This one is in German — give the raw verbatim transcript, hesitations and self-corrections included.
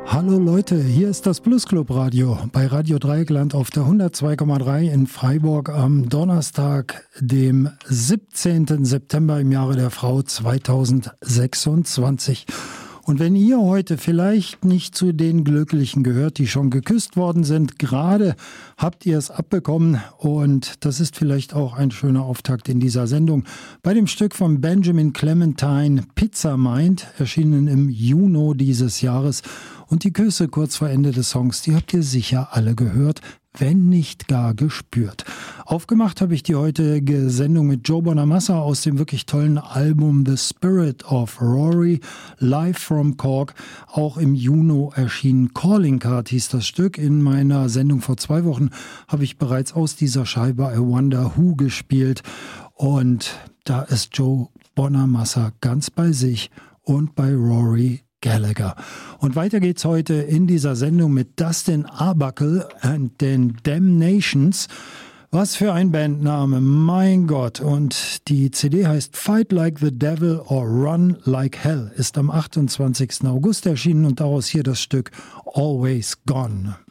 Hallo Leute, hier ist das Blues Club Radio bei Radio Dreieckland auf der hundertzwei Komma drei in Freiburg am Donnerstag, dem siebzehnten September im Jahre der Frau zweitausendsechsundzwanzig. Und wenn ihr heute vielleicht nicht zu den Glücklichen gehört, die schon geküsst worden sind, gerade habt ihr es abbekommen und das ist vielleicht auch ein schöner Auftakt in dieser Sendung. Bei dem Stück von Benjamin Clementine, Pizza Mind, erschienen im Juni dieses Jahres. Und die Küsse kurz vor Ende des Songs, die habt ihr sicher alle gehört, wenn nicht gar gespürt. Aufgemacht habe ich die heutige Sendung mit Joe Bonamassa aus dem wirklich tollen Album The Spirit of Rory, Live from Cork, auch im Juni erschienen. Calling Card hieß das Stück. In meiner Sendung vor zwei Wochen habe ich bereits aus dieser Scheibe I Wonder Who gespielt. Und da ist Joe Bonamassa ganz bei sich und bei Rory Gallagher. Und weiter geht's heute in dieser Sendung mit Dustin Arbuckle and den Damnations. Was für ein Bandname, mein Gott. Und die C D heißt Fight Like the Devil or Run Like Hell, ist am achtundzwanzigsten August erschienen und daraus hier das Stück Always Gone.